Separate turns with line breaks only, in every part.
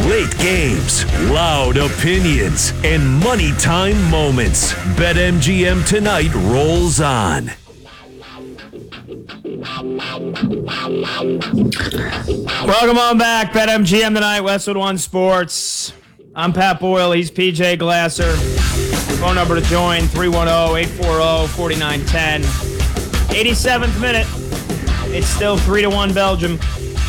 Late games, loud opinions, and money time moments. BetMGM tonight rolls on.
Welcome on back. BetMGM tonight, Westwood One Sports. I'm Pat Boyle. He's PJ Glasser. Phone number to join, 310-840-4910. 87th minute. It's still 3-1 Belgium.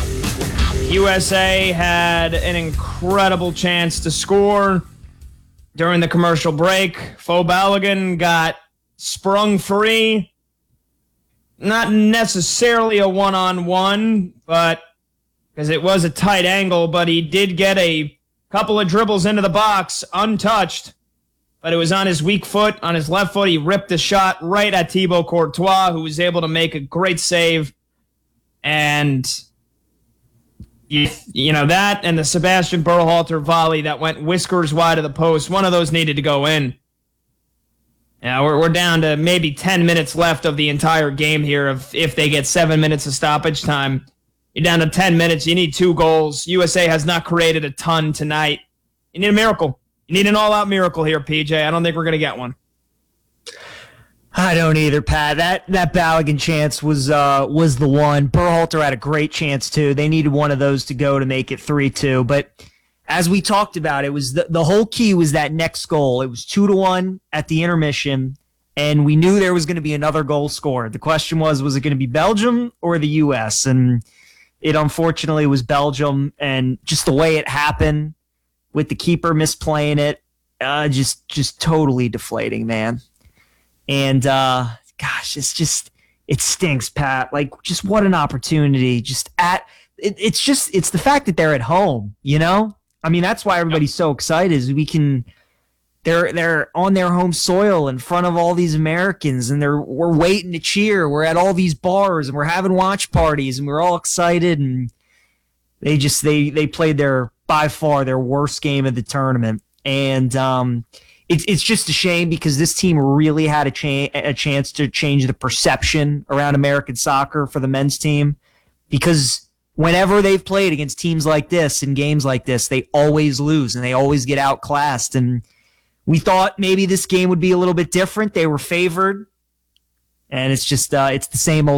USA had an incredible chance to score during the commercial break. Faux Balogun got sprung free. Not necessarily a one-on-one, but because it was a tight angle, but he did get a couple of dribbles into the box untouched. But it was on his weak foot, on his left foot. He ripped the shot right at Thibaut Courtois, who was able to make a great save. And you know, that and the Sebastian Berhalter volley that went whiskers wide of the post, one of those needed to go in. Yeah, we're down to maybe 10 minutes left of the entire game here. If they get 7 minutes of stoppage time, you're down to 10 minutes. You need 2 goals. USA has not created a ton tonight. You need a miracle. You need an all-out miracle here, PJ. I don't think we're going to get one.
I don't either, Pat. That Balogun chance was the one. Berhalter had a great chance too. They needed one of those to go to make it 3-2. But as we talked about, it was the whole key was that next goal. It was 2-1 at the intermission, and we knew there was going to be another goal scored. The question was it going to be Belgium or the U.S.? And it unfortunately was Belgium, and just the way it happened with the keeper misplaying it, just totally deflating, man. And, gosh, it stinks, Pat. Like, just what an opportunity. It's the fact that they're at home, you know? I mean, that's why everybody's so excited is they're on their home soil in front of all these Americans, and we're waiting to cheer. We're at all these bars, and we're having watch parties, and we're all excited, and they played by far their worst game of the tournament. And, It's just a shame because this team really had a chance to change the perception around American soccer for the men's team, because whenever they've played against teams like this in games like this, they always lose and they always get outclassed. And we thought maybe this game would be a little bit different. They were favored, and it's just it's the same old